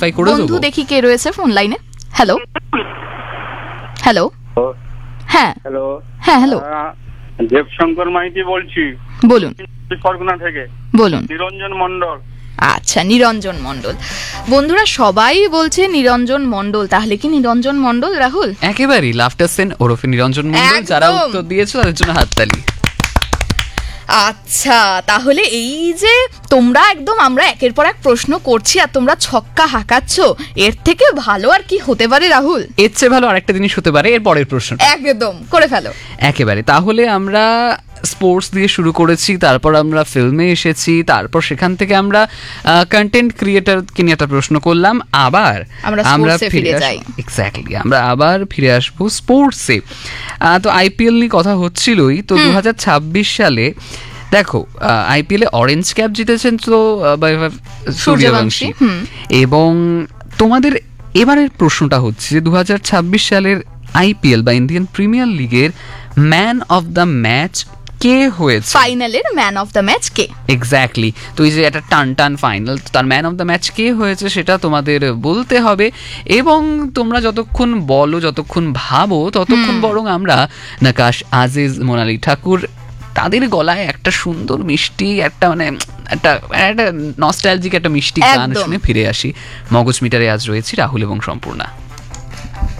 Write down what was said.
Clarify করে দেবো। বন্ধু দেখি কে রয়েছে ফোন লাইনে। হ্যালো হ্যালো, হ্যাঁ হ্যালো, হ্যাঁ হ্যালো, দেবশঙ্কর মাইতি বলছি বলুন ফরগুনা থেকে। বলুন। নিরঞ্জন মণ্ডল। আচ্ছা, নিরঞ্জন মণ্ডল। বন্ধুরা সবাই বলছে নিরঞ্জন মণ্ডল, তাহলে কি নিরঞ্জন মণ্ডল রাহুল? একেবারেই লাফটার সেন ওরফে নিরঞ্জন মণ্ডল। একদম। যারা উত্তর দিয়েছে তাদের জন্য হাততালি। আচ্ছা, তাহলে এই যে তোমরা একদম আমরা একের পর এক প্রশ্ন করছি আর তোমরা ছক্কা হাঁকাচ্ছ, এর থেকে ভালো আর কি হতে পারে রাহুল? এর চেয়ে ভালো আরেকটা জিনিস হতে পারে এর পরের প্রশ্ন। একদম করে ফেলো। একেবারে, তাহলে আমরা স্পোর্টস দিয়ে শুরু করেছি, তারপর আমরা ফিল্মে এসেছি, তারপর সেখান থেকে আমরা কন্টেন্ট ক্রিয়েটরকে নিয়ে একটা প্রশ্ন করলাম, আবার আমরা স্পোর্টসে ফিরে যাই। এক্স্যাক্টলি, আমরা আবার ফিরে আসবো স্পোর্টসে। তো আইপিএল নিয়ে কথা হচ্ছিলই, তো 2026 সালে দেখো আইপিএলে অরেঞ্জ ক্যাপ জিতেছেন তো সূর্যবংশী। এবং তোমাদের এবারের প্রশ্নটা হচ্ছে যে 2026 সালের আইপিএল বা ইন্ডিয়ান প্রিমিয়ার লিগের ম্যান অফ দ্য ম্যাচ কে হয়েছে? ফাইনালের man of the match K? Exactly, তো এই যে একটা টান ফাইনাল, তার ম্যান অফ দ্য ম্যাচ কে হয়েছে সেটা তোমাদের বলতে হবে। এবং তোমরা যতক্ষণ বলো, যতক্ষণ ভাবো, ততক্ষণ বরং আমরা নাকাশ আজিজ, মোনালি ঠাকুর, তাদের গলায় একটা সুন্দর মিষ্টি একটা একটা নস্টালজিক একটা মিষ্টি গান শুনে ফিরে আসি। মগজ মিটারে আজ রয়েছি রাহুল এবং সম্পূর্ণা।